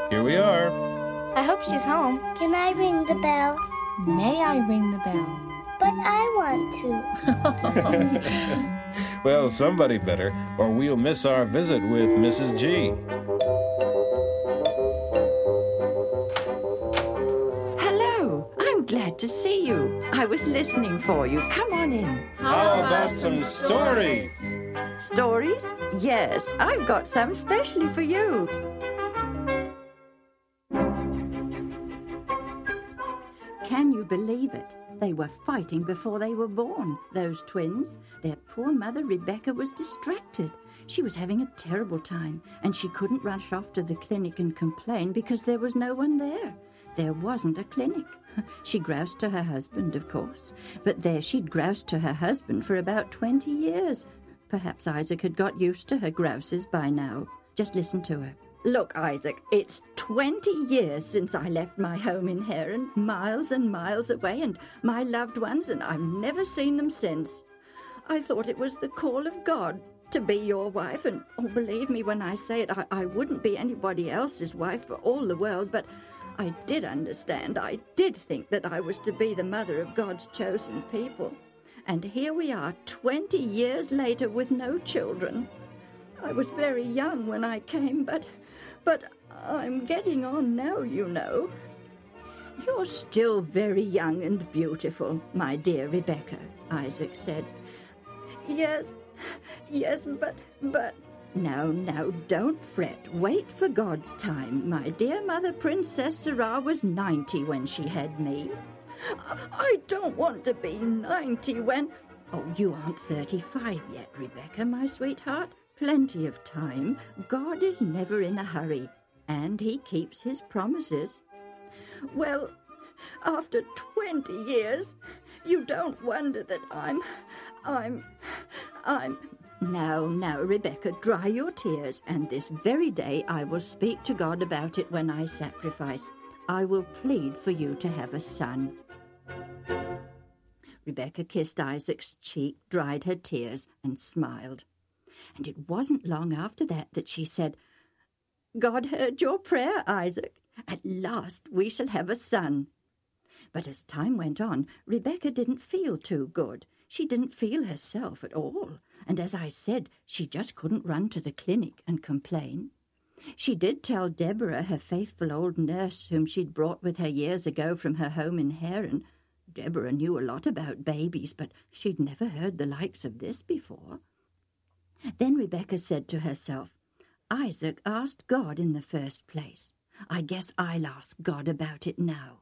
Here we are. I hope she's home. Can I ring the bell? May I ring the bell? But I want to. Well, somebody better, or we'll miss our visit with Mrs. G. Hello, I'm glad to see you. I was listening for you. Come on in. How about some stories? Stories? Yes, I've got some specially for you. Can you believe it? They were fighting before they were born, those twins. Their poor mother, Rebecca, was distracted. She was having a terrible time, and she couldn't rush off to the clinic and complain because there was no one there. There wasn't a clinic. She groused to her husband, of course. But there she'd groused to her husband for about 20 years. Perhaps Isaac had got used to her grouses by now. Just listen to her. Look, Isaac, it's 20 years since I left my home in Heron, miles and miles away, and my loved ones, and I've never seen them since. I thought it was the call of God to be your wife, and believe me when I say it, I wouldn't be anybody else's wife for all the world, but I did understand. I did think that I was to be the mother of God's chosen people. And here we are, 20 years later with no children. I was very young when I came, but I'm getting on now, you know. You're still very young and beautiful, my dear Rebecca, Isaac said. Yes, but... Now, don't fret. Wait for God's time. My dear Mother Princess Sarah was 90 when she had me. I don't want to be 90 when... Oh, you aren't 35 yet, Rebecca, my sweetheart. Plenty of time. God is never in a hurry, and he keeps his promises. Well, after 20 years, you don't wonder that I'm... Now, Rebecca, dry your tears, and this very day I will speak to God about it when I sacrifice. I will plead for you to have a son. Rebecca kissed Isaac's cheek, dried her tears, and smiled. And it wasn't long after that she said, God heard your prayer, Isaac. At last we shall have a son. But as time went on, Rebecca didn't feel too good. She didn't feel herself at all. And as I said, she just couldn't run to the clinic and complain. She did tell Deborah, her faithful old nurse whom she'd brought with her years ago from her home in Heron. Deborah knew a lot about babies, but she'd never heard the likes of this before. Then Rebecca said to herself, Isaac asked God in the first place. I guess I'll ask God about it now.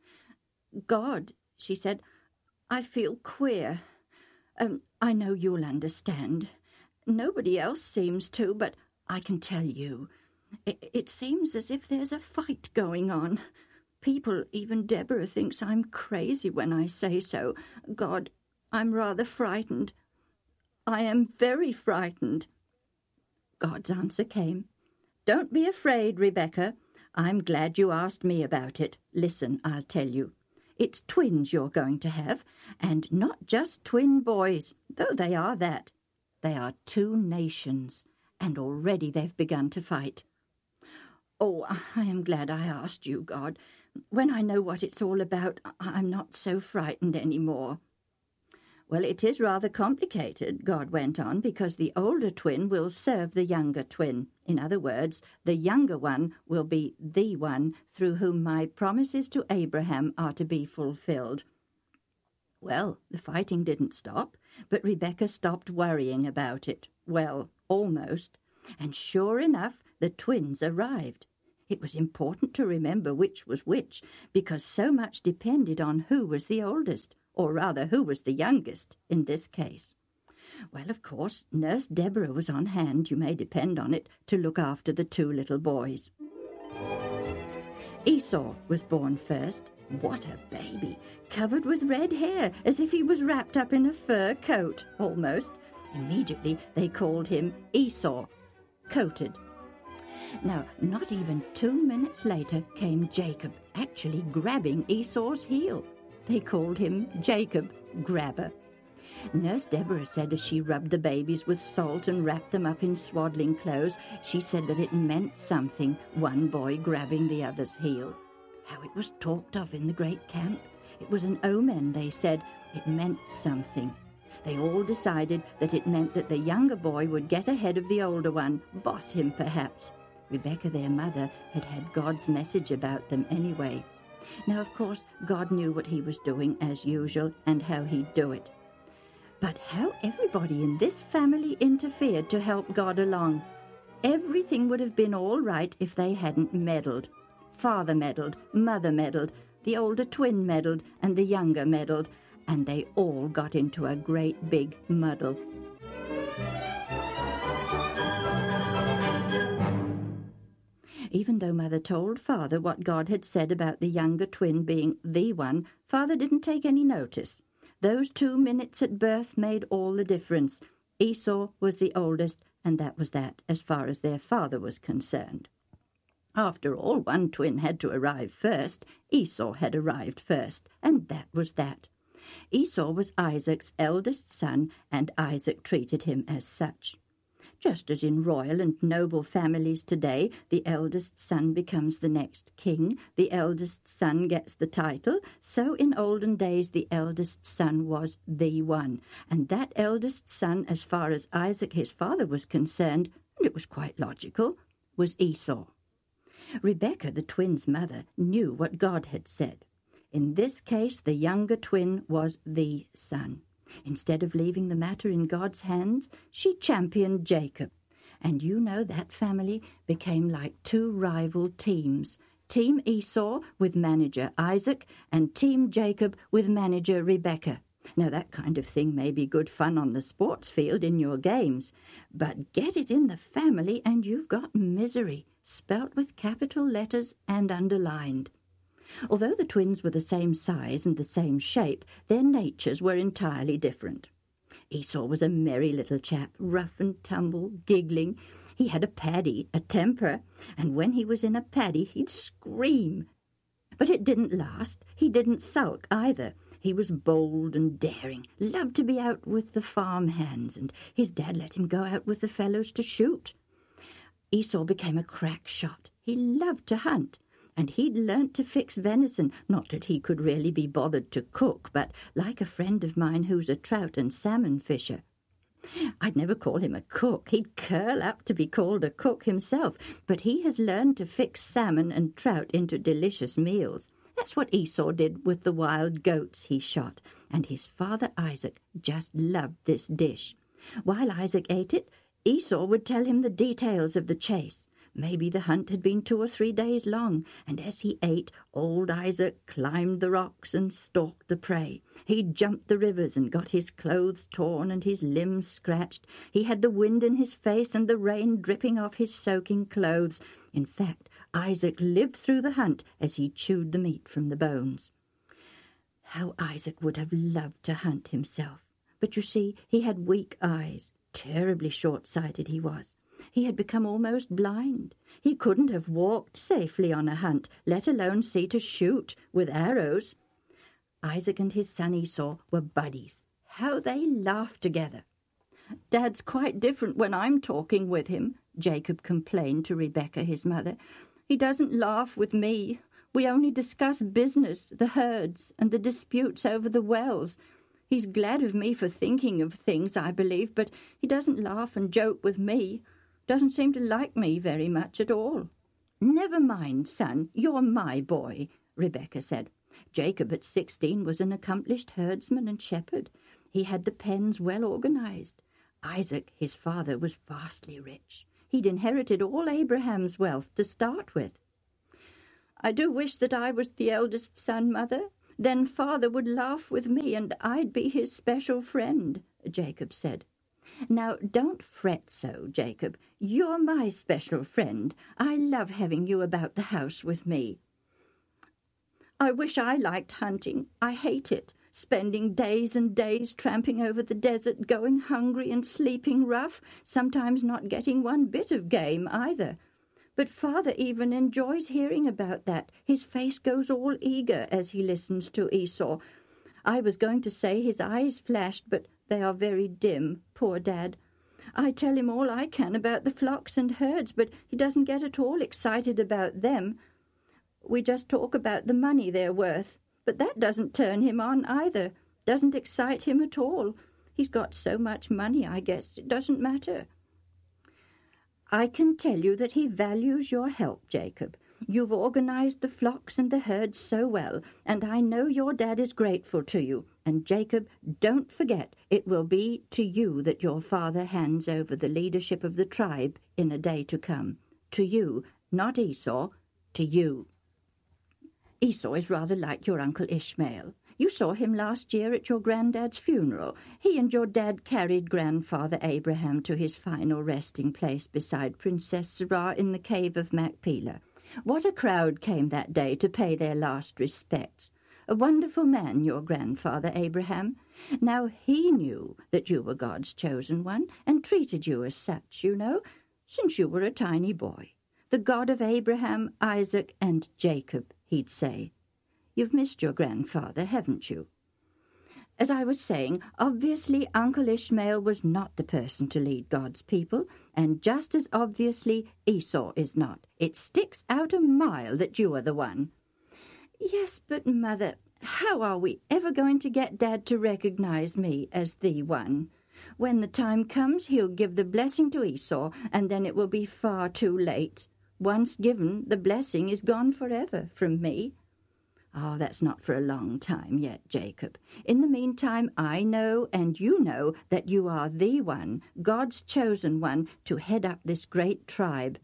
God, she said, I feel queer. I know you'll understand. Nobody else seems to, but I can tell you. It seems as if there's a fight going on. People, even Deborah, thinks I'm crazy when I say so. God, I'm rather frightened. I am very frightened. God's answer came. Don't be afraid, Rebecca. I'm glad you asked me about it. Listen, I'll tell you. It's twins you're going to have, and not just twin boys, though they are that. They are two nations, and already they've begun to fight. Oh, I am glad I asked you, God. When I know what it's all about, I'm not so frightened any more. Well, it is rather complicated, God went on, because the older twin will serve the younger twin. In other words, the younger one will be the one through whom my promises to Abraham are to be fulfilled. Well, the fighting didn't stop, but Rebecca stopped worrying about it. Well, almost. And sure enough, the twins arrived. It was important to remember which was which, because so much depended on who was the oldest, or rather who was the youngest in this case. Well, of course, Nurse Deborah was on hand, you may depend on it, to look after the two little boys. Esau was born first. What a baby! Covered with red hair, as if he was wrapped up in a fur coat, almost. Immediately they called him Esau, coated. Now, not even 2 minutes later came Jacob, actually grabbing Esau's heel. They called him Jacob Grabber. Nurse Deborah said as she rubbed the babies with salt and wrapped them up in swaddling clothes, she said that it meant something, one boy grabbing the other's heel. How it was talked of in the great camp. It was an omen, they said. It meant something. They all decided that it meant that the younger boy would get ahead of the older one, boss him perhaps. Rebecca, their mother, had had God's message about them anyway. Now, of course, God knew what he was doing as usual and how he'd do it. But how everybody in this family interfered to help God along. Everything would have been all right if they hadn't meddled. Father meddled, mother meddled, the older twin meddled, and the younger meddled, and they all got into a great big muddle. Even though Mother told Father what God had said about the younger twin being the one, Father didn't take any notice. Those 2 minutes at birth made all the difference. Esau was the oldest, and that was that, as far as their father was concerned. After all, one twin had to arrive first. Esau had arrived first, and that was that. Esau was Isaac's eldest son, and Isaac treated him as such. Just as in royal and noble families today, the eldest son becomes the next king, the eldest son gets the title, so in olden days the eldest son was the one, and that eldest son, as far as Isaac his father was concerned, and it was quite logical, was Esau. Rebekah, the twins' mother, knew what God had said. In this case, the younger twin was the son. Instead of leaving the matter in God's hands, she championed Jacob. And you know that family became like two rival teams. Team Esau with manager Isaac and Team Jacob with manager Rebekah. Now that kind of thing may be good fun on the sports field in your games, but get it in the family and you've got misery, spelt with capital letters and underlined. Although the twins were the same size and the same shape, their natures were entirely different. Esau was a merry little chap, rough and tumble, giggling. He had a paddy, a temper, and when he was in a paddy he'd scream. But it didn't last. He didn't sulk either. He was bold and daring, loved to be out with the farm hands, and his dad let him go out with the fellows to shoot. Esau became a crack shot. He loved to hunt. And he'd learnt to fix venison, not that he could really be bothered to cook, but like a friend of mine who's a trout and salmon fisher. I'd never call him a cook. He'd curl up to be called a cook himself, but he has learned to fix salmon and trout into delicious meals. That's what Esau did with the wild goats he shot, and his father Isaac just loved this dish. While Isaac ate it, Esau would tell him the details of the chase. Maybe the hunt had been 2 or 3 days long, and as he ate, old Isaac climbed the rocks and stalked the prey. He jumped the rivers and got his clothes torn and his limbs scratched. He had the wind in his face and the rain dripping off his soaking clothes. In fact, Isaac lived through the hunt as he chewed the meat from the bones. How Isaac would have loved to hunt himself. But you see, he had weak eyes. Terribly short-sighted he was. He had become almost blind. He couldn't have walked safely on a hunt, let alone see to shoot with arrows. Isaac and his son Esau were buddies. How they laughed together. "Dad's quite different when I'm talking with him," Jacob complained to Rebekah, his mother. "He doesn't laugh with me. We only discuss business, the herds, and the disputes over the wells. He's glad of me for thinking of things, I believe, but he doesn't laugh and joke with me. Doesn't seem to like me very much at all." "Never mind, son, you're my boy," Rebekah said. Jacob at 16 was an accomplished herdsman and shepherd. He had the pens well organized. Isaac, his father, was vastly rich. He'd inherited all Abraham's wealth to start with. "I do wish that I was the eldest son, Mother. Then father would laugh with me and I'd be his special friend," Jacob said. "Now, don't fret so, Jacob. You're my special friend. I love having you about the house with me." "I wish I liked hunting. I hate it, spending days and days tramping over the desert, going hungry and sleeping rough, sometimes not getting one bit of game either. But father even enjoys hearing about that. His face goes all eager as he listens to Esau. I was going to say his eyes flashed, but They are very dim, poor Dad. I tell him all I can about the flocks and herds, but he doesn't get at all excited about them. We just talk about the money they're worth, but that doesn't turn him on either, doesn't excite him at all. He's got so much money, I guess it doesn't matter. I can tell you that he values your help, Jacob. You've organized the flocks and the herds so well, and I know your dad is grateful to you. And, Jacob, don't forget, it will be to you that your father hands over the leadership of the tribe in a day to come. To you, not Esau, to you. Esau is rather like your Uncle Ishmael. You saw him last year at your granddad's funeral. He and your dad carried grandfather Abraham to his final resting place beside Princess Sarah in the cave of Machpelah. What a crowd came that day to pay their last respects. A wonderful man, your grandfather Abraham. Now he knew that you were God's chosen one, and treated you as such, you know, since you were a tiny boy. The God of Abraham, Isaac, and Jacob, he'd say. You've missed your grandfather, haven't you? As I was saying, obviously Uncle Ishmael was not the person to lead God's people, and just as obviously Esau is not. It sticks out a mile that you are the one. Yes, but, Mother, how are we ever going to get Dad to recognize me as the one? When the time comes, he'll give the blessing to Esau, and then it will be far too late. Once given, the blessing is gone forever from me. Oh, that's not for a long time yet, Jacob. In the meantime, I know and you know that you are the one, God's chosen one, to head up this great tribe.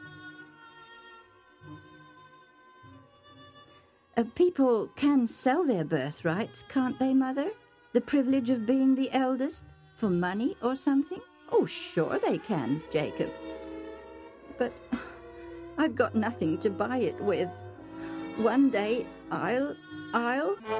People can sell their birthrights, can't they, Mother? The privilege of being the eldest, for money or something? Oh, sure they can, Jacob. But I've got nothing to buy it with. One day I'll